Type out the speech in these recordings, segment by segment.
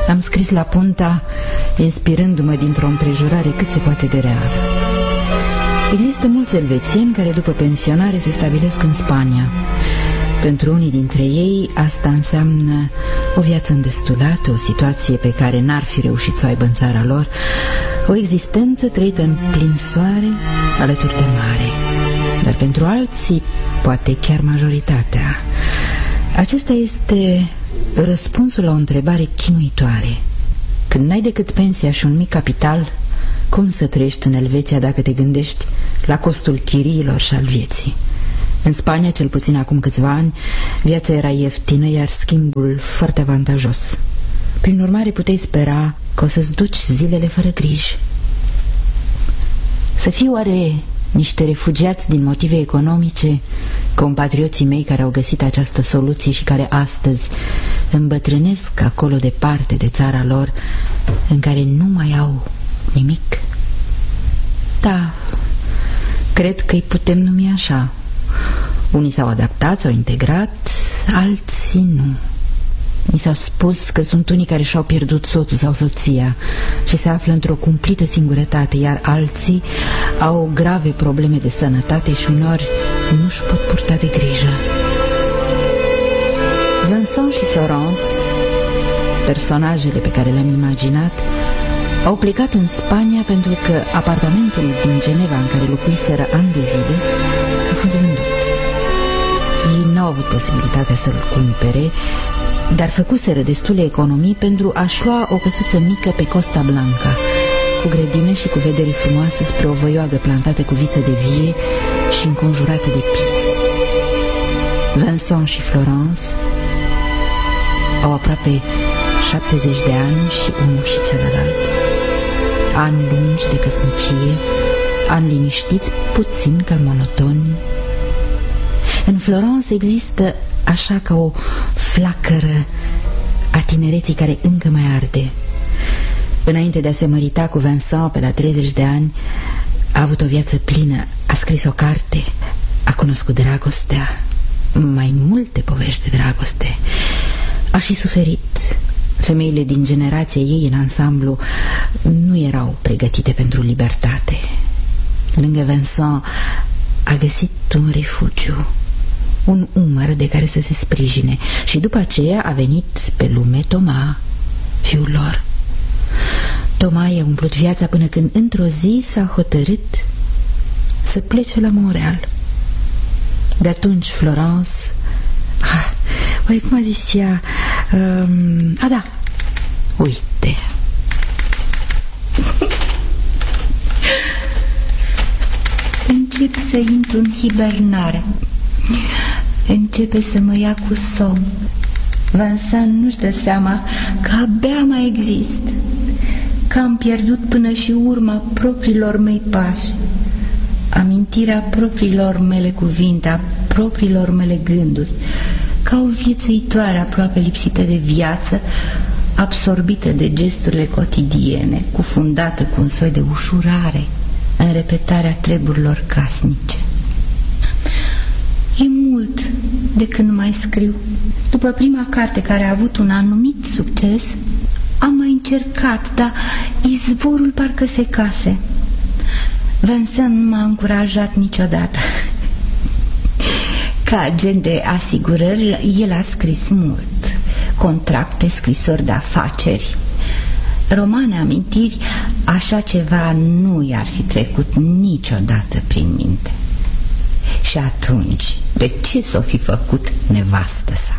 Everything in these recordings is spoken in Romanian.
Am scris la Punta, inspirându-mă dintr-o împrejurare cât se poate de reală. Există mulți elvețieni care după pensionare se stabilesc în Spania. Pentru unii dintre ei asta înseamnă o viață îndestulată, o situație pe care n-ar fi reușit să o aibă în țara lor, o existență trăită în plin soare, alături de mare. Dar pentru alții, poate chiar majoritatea, acesta este răspunsul la o întrebare chinuitoare. Când n-ai decât pensia și un mic capital, cum să trăiești în Elveția dacă te gândești la costul chiriilor și al vieții? În Spania, cel puțin acum câțiva ani, viața era ieftină, iar schimbul foarte avantajos. Prin urmare, puteai spera că o să-ți duci zilele fără griji. Să fie oare niște refugiați din motive economice, compatrioții mei care au găsit această soluție și care astăzi îmbătrânesc acolo departe de țara lor, în care nu mai au nimic? Da, cred că îi putem numi așa. Unii s-au adaptat, s-au integrat, alții nu. Mi s-a spus că sunt unii care și-au pierdut soțul sau soția și se află într-o cumplită singurătate, iar alții au grave probleme de sănătate și uneori nu-și pot purta de grijă. Vincent și Florence, personajele pe care le-am imaginat, au plecat în Spania pentru că apartamentul din Geneva în care locuiseră ani de zile a fost vândut. Ei n-au avut posibilitatea să-l cumpere, dar făcuseră destule economii pentru a-și lua o căsuță mică pe Costa Blanca, cu grădină și cu vedere frumoase spre o văioagă plantată cu viță de vie și înconjurată de pini. Vincent și Florence au aproape 70 de ani și unul și celălalt. Ani lungi de căsnicie, ani liniștiți, puțin cam monotoni. În Florence există așa ca o flacără a tinereții care încă mai arde. Înainte de a se mărita cu Vincent pe la 30 de ani, a avut o viață plină, a scris o carte, a cunoscut dragostea, mai multe povești de dragoste. A și suferit. Femeile din generația ei în ansamblu nu erau pregătite pentru libertate. Lângă Vincent a găsit un refugiu, un umăr de care să se sprijine, și după aceea a venit pe lume Thomas, fiul lor. Thomas i-a umplut viața până când într-o zi s-a hotărât să plece la Montreal. De atunci Florence, oare cum a zis ea? Da, uite. Încep să intru în hibernare. Începe să mă ia cu somn. Vincent nu-și dă seama că abia mai exist, că am pierdut până și urma propriilor mei pași, amintirea propriilor mele cuvinte, a propriilor mele gânduri, ca o viețuitoare aproape lipsită de viață, absorbită de gesturile cotidiene, cufundată cu un soi de ușurare în repetarea treburilor casnice. E mult de când mai scriu. După prima carte care a avut un anumit succes, am mai încercat, dar izvorul parcă secase. Vincent nu m-a încurajat niciodată. Ca agent de asigurări, el a scris mult. Contracte, scrisori de afaceri, romane, amintiri. Așa ceva nu i-ar fi trecut niciodată prin minte. Și atunci, de ce s-o fi făcut nevastă sa?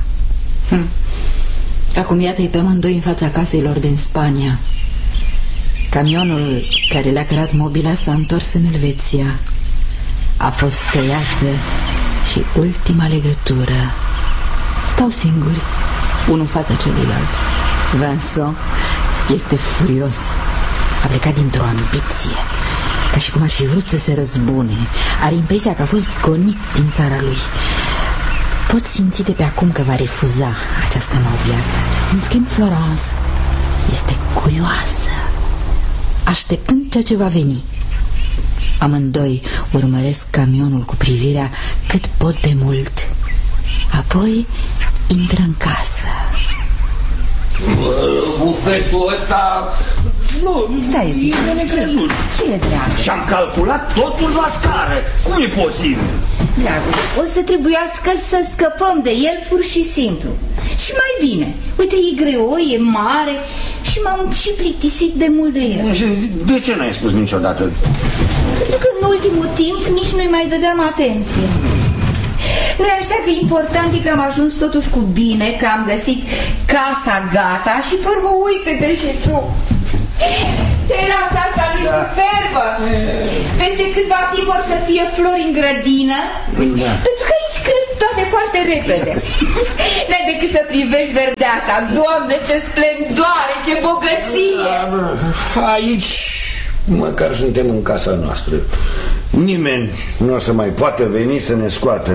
Acum iată-i pe amândoi în fața caselor din Spania. Camionul care le-a creat mobila s-a întors în Elveția. A fost tăiată și ultima legătură. Stau singuri, unul în fața celuilalt. Vincent este furios. A plecat dintr-o ambiție, ca și cum ar fi vrut să se răzbune. Are impresia că a fost gonit din țara lui. Pot simți de pe acum că va refuza această nouă viață. În schimb, Florence este curioasă, așteptând ceea ce va veni. Amândoi urmăresc camionul cu privirea cât pot de mult. Apoi intră în casă. Sufletul ăsta... Nu, stai, e necrezut. Ce e, dragă? Și-am calculat totul la scară. Cum e posibil? Dragă, o să trebuiască să scăpăm de el pur și simplu. Și mai bine, uite, e greu, e mare și m-am și plictisit de mult de el. Și de ce n-ai spus niciodată? Pentru că în ultimul timp nici nu-i mai dădeam atenție. Nu-i așa că important e că am ajuns totuși cu bine, că am găsit casa gata și pe urmă uite-te și tu. Terasa asta e superbă. Peste câtva timp or să fie flori în grădină, pentru că aici cresc toate foarte repede. N-ai decât să privești verdeața. Doamne, ce splendoare, ce bogăție. Aici măcar suntem în casa noastră. Nimeni nu o să mai poată veni să ne scoată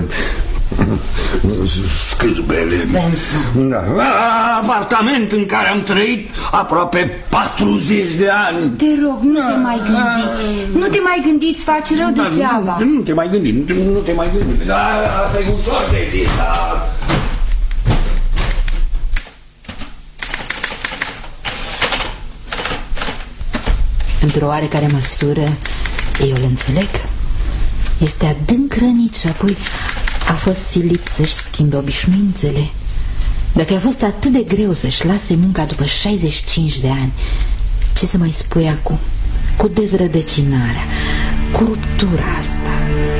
scârbele. Da. Apartament în care am trăit aproape 40 de ani. Te rog, nu te mai gândi. Nu te mai gândi, îți faci rău degeaba. Nu te mai gândi, nu te mai gândi. Asta e ușor de zis. Într-o oarecare măsură eu îl înțeleg. Este adânc rănit și apoi a fost silit să-și schimbe obișnuințele. Dacă a fost atât de greu să-și lase munca după 65 de ani, ce să mai spui acum? Cu dezrădăcinarea, cu ruptura asta,